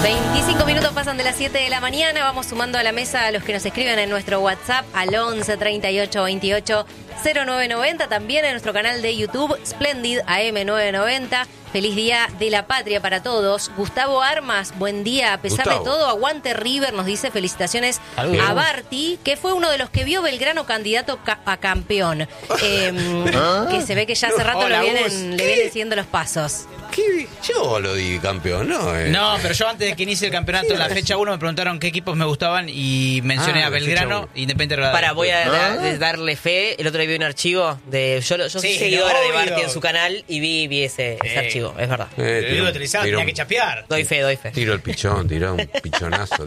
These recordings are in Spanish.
25 minutos pasan de las 7 de la mañana. Vamos sumando a la mesa a los que nos escriben en nuestro WhatsApp al 11 38 28 0990. También en nuestro canal de YouTube, Splendid AM990. Feliz Día de la Patria para todos. Gustavo Armas, buen día. A pesar de todo, aguante River, nos dice. Felicitaciones a Barty, que fue uno de los que vio Belgrano candidato a campeón. Que se ve que ya hace rato le vienen siguiendo los pasos. ¿Qué? Yo lo di campeón, ¿no? No, pero yo antes de que inicie el campeonato, en la fecha 1 me preguntaron qué equipos me gustaban y mencioné a Belgrano, Independiente Rivadavia. Voy a darle fe. El otro día vi un archivo de... Yo soy seguidora de Barty en su canal y vi ese archivo, es verdad. Tenía que chapear. Doy fe. Tiró el pichón, tiró un pichonazo,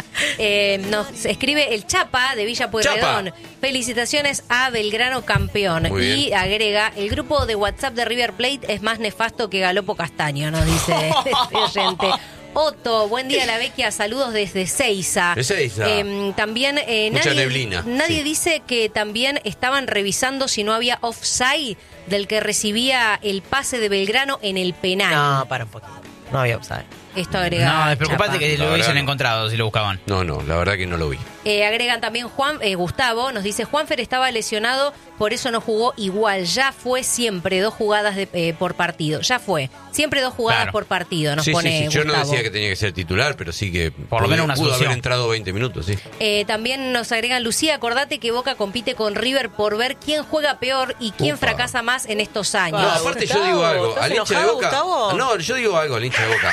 Nos escribe el Chapa de Villa Pueyrredón. Felicitaciones a Belgrano campeón. Y agrega, el grupo de WhatsApp de River Plate es más nefasto que Galopo Castaño, nos dice este oyente. Otto, buen día la Vecchia, saludos desde Seiza. De Seiza. También mucha neblina. Nadie dice que también estaban revisando si no había offside del que recibía el pase de Belgrano en el penal. No, para un poquito. No había offside. Esto agrega. No, es preocupante Chapa. que lo hubiesen encontrado si lo buscaban. No, la verdad que no lo vi. Agregan también Gustavo, nos dice, Juanfer estaba lesionado, por eso no jugó igual. Ya fue siempre 2 jugadas por partido. Ya fue. Siempre 2 jugadas por partido, nos pone Gustavo. Yo no decía que tenía que ser titular, pero sí que por lo menos una pudo solución. haber entrado 20 minutos, sí. También nos agregan, Lucía, acordate que Boca compite con River por ver quién juega peor y quién fracasa más en estos años. No, aparte yo digo algo, al hincha de Boca... Gustavo? No, yo digo algo al hincha de Boca.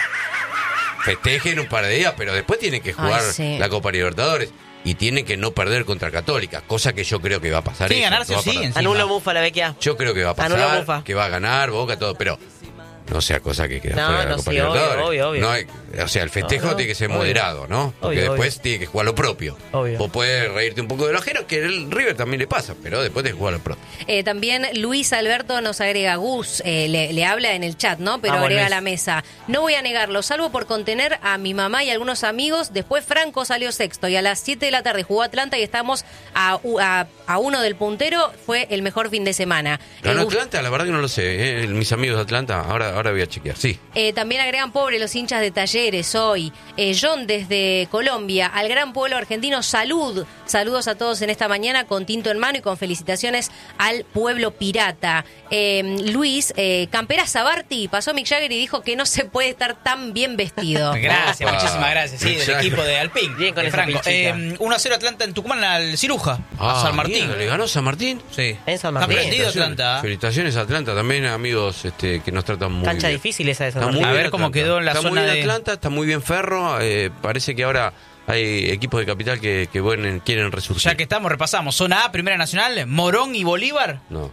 Festejen un par de días, pero después tienen que jugar la Copa Libertadores. Y tienen que no perder contra Católica, cosa que yo creo que va a pasar. Sí, ganarse o sí. Anulo Mufa la Vecchia. Yo creo que va a pasar, que va a ganar Boca, todo, pero no sea cosa que queda fuera de la Copa Libertadores. Obvio. No hay, o sea, el festejo tiene que ser moderado, ¿no? Porque después tiene que jugar lo propio. Vos podés reírte un poco de lo ajeno, que el River también le pasa, pero después tenés que jugar lo propio. También Luis Alberto nos agrega, Gus, le habla en el chat, ¿no? Pero agrega a la mesa. No voy a negarlo, salvo por contener a mi mamá y algunos amigos. Después Franco salió sexto y a las 7 de la tarde jugó Atlanta y estamos a uno del puntero. Fue el mejor fin de semana. ¿Ganó Atlanta? La verdad que no lo sé. Mis amigos de Atlanta, ahora voy a chequear, sí. También agregan, pobre los hinchas de Talleres hoy. John desde Colombia, al gran pueblo argentino, saludos a todos en esta mañana con tinto en mano y con felicitaciones al pueblo pirata. Luis, Camperaza Barty, pasó Mick Jagger y dijo que no se puede estar tan bien vestido. Gracias, muchísimas gracias. Sí, del equipo de Alpine. Bien con Franco. esa 1-0 Atlanta en Tucumán al Ciruja, a San Martín. ¿Le ganó San Martín? Sí. En San Está Martín. prendido Atlanta. Felicitaciones a Atlanta, también amigos que nos tratan muy Cancha bien. difícil esa de San Está Martín. muy A bien ver cómo Atlanta. quedó en la está zona muy bien de... Atlanta, está muy bien Ferro. Parece que ahora hay equipos de capital que quieren resurgir. Ya que estamos, repasamos. Zona A, Primera Nacional, Morón y Bolívar. No.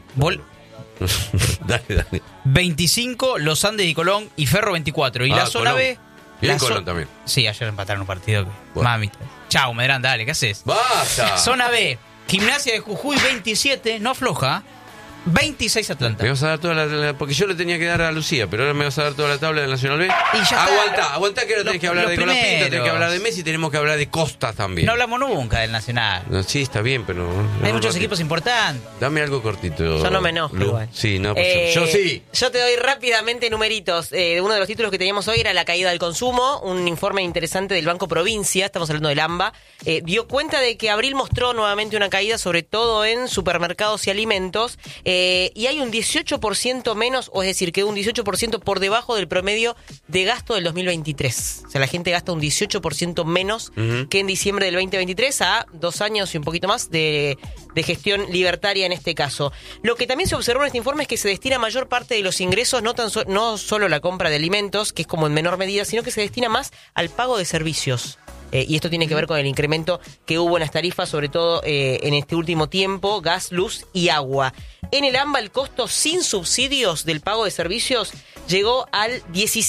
Dale. 25, Los Andes y Colón y Ferro 24. Y la zona Colón. B... Y la Colón también. Sí, ayer empataron un partido. Bueno. Mami. Chau, Medrán, dale, ¿qué haces? ¡Basta! Zona B, Gimnasia de Jujuy 27, no afloja. 26 Atlanta. Me vas a dar toda porque yo le tenía que dar a Lucía, pero ahora me vas a dar toda la tabla del Nacional B. Y ya está. Aguantá que ahora tenés que hablar de Colapinto, tenés que primeros. hablar de Messi, tenemos que hablar de Costa también. No hablamos nunca del Nacional. No, sí, está bien, pero... Hay muchos equipos importantes. Dame algo cortito. Yo no me enojo, Lu. igual. Sí, no, yo sí. Yo te doy rápidamente numeritos. Uno de los títulos que teníamos hoy era la caída del consumo. Un informe interesante del Banco Provincia, estamos hablando del AMBA, dio cuenta de que abril mostró nuevamente una caída, sobre todo en supermercados y alimentos, y hay un 18% menos, o es decir, quedó un 18% por debajo del promedio de gasto del 2023. O sea, la gente gasta un 18% menos que en diciembre del 2023, a 2 años y un poquito más de gestión libertaria en este caso. Lo que también se observó en este informe es que se destina mayor parte de los ingresos, no solo la compra de alimentos, que es como en menor medida, sino que se destina más al pago de servicios. Y esto tiene que ver con el incremento que hubo en las tarifas, sobre todo en este último tiempo, gas, luz y agua. En el AMBA, el costo sin subsidios del pago de servicios llegó al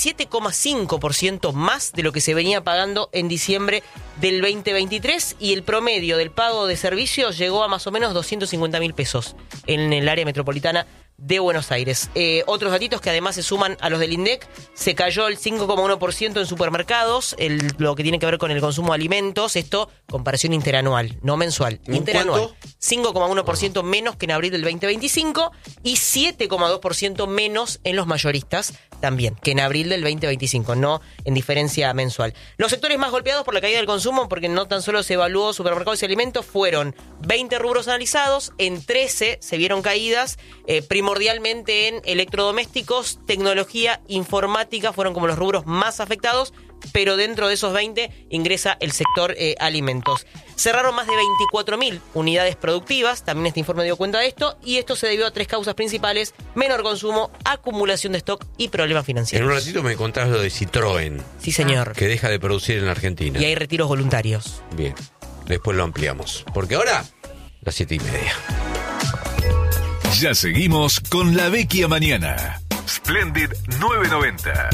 17,5% más de lo que se venía pagando en diciembre del 2023, y el promedio del pago de servicios llegó a más o menos 250.000 pesos en el área metropolitana de Buenos Aires. Otros datitos que además se suman a los del INDEC: se cayó el 5,1% en supermercados, lo que tiene que ver con el consumo de alimentos. Esto, comparación interanual, no mensual, interanual. 5,1% menos que en abril del 2025 y 7,2% menos en los mayoristas, también que en abril del 2025, no en diferencia mensual. Los sectores más golpeados por la caída del consumo, porque no tan solo se evaluó supermercados y alimentos, fueron 20 rubros analizados, en 13 se vieron caídas, primordialmente en electrodomésticos, tecnología, informática, fueron como los rubros más afectados, pero dentro de esos 20 ingresa el sector alimentos. Cerraron más de 24.000 unidades productivas, también este informe dio cuenta de esto, y esto se debió a 3 causas principales: menor consumo, acumulación de stock y problemas financieros. En un ratito me contás lo de Citroën. Sí, señor. Que deja de producir en la Argentina. Y hay retiros voluntarios. Bien, después lo ampliamos, porque ahora, las 7:30. Ya seguimos con La Vecchia Mañana. Splendid 990.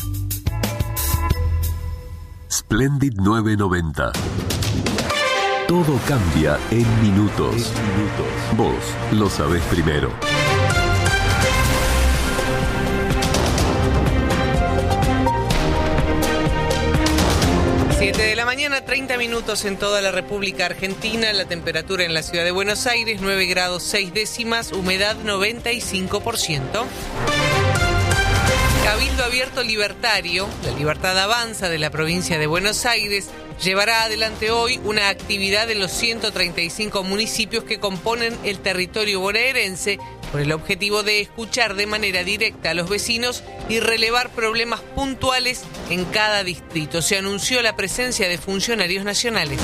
Splendid 990. Todo cambia en minutos. Vos lo sabés primero. Siete de la mañana, 30 minutos en toda la República Argentina. La temperatura en la ciudad de Buenos Aires, 9 grados 6 décimas, humedad 95%. Cabildo Abierto Libertario, la Libertad Avanza de la provincia de Buenos Aires, llevará adelante hoy una actividad en los 135 municipios que componen el territorio bonaerense con el objetivo de escuchar de manera directa a los vecinos y relevar problemas puntuales en cada distrito. Se anunció la presencia de funcionarios nacionales.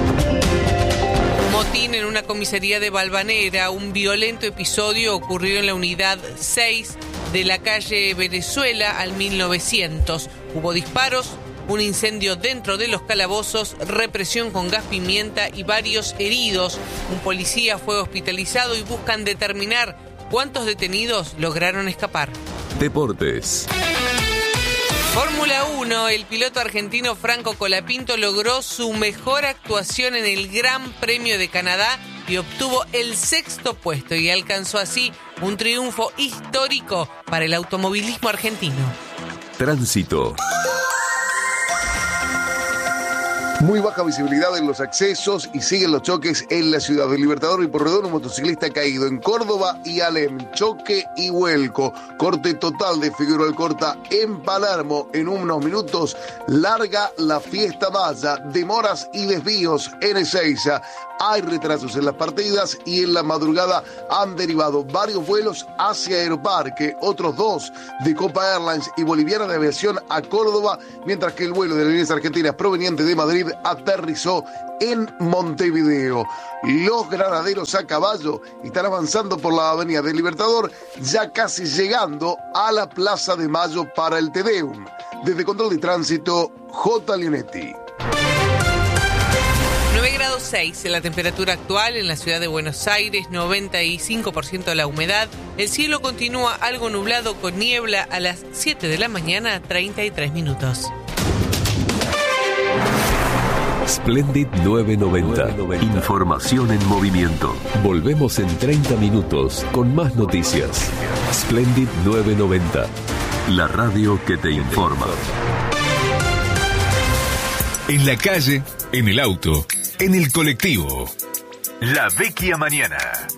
Motín en una comisaría de Valvanera. Un violento episodio ocurrió en la unidad 6 de la calle Venezuela al 1900. Hubo disparos, un incendio dentro de los calabozos, represión con gas pimienta y varios heridos. Un policía fue hospitalizado y buscan determinar cuántos detenidos lograron escapar. Deportes. Fórmula 1, el piloto argentino Franco Colapinto logró su mejor actuación en el Gran Premio de Canadá y obtuvo el 6º puesto y alcanzó así un triunfo histórico para el automovilismo argentino. Tránsito. Muy baja visibilidad en los accesos y siguen los choques en la ciudad del Libertador y Porredón. Un motociclista caído en Córdoba y Alem, choque y vuelco. Corte total de Figueroa Alcorta en Palermo. En unos minutos larga la fiesta maya, demoras y desvíos en Ezeiza. Hay retrasos en las partidas y en la madrugada han derivado varios vuelos hacia Aeroparque, otros 2 de Copa Airlines y Boliviana de Aviación a Córdoba, mientras que el vuelo de Aerolíneas Argentinas proveniente de Madrid aterrizó en Montevideo. Los granaderos a caballo están avanzando por la avenida del Libertador, ya casi llegando a la Plaza de Mayo para el Te Deum. Desde Control de Tránsito, J. Leonetti. 9 grados 6 en la temperatura actual en la ciudad de Buenos Aires, 95% la humedad. El cielo continúa algo nublado con niebla a las 7 de la mañana, 33 minutos. Splendid 990. Información en movimiento. Volvemos en 30 minutos con más noticias. Splendid 990. La radio que te informa. En la calle, en el auto, en el colectivo. La Vecchia Mañana.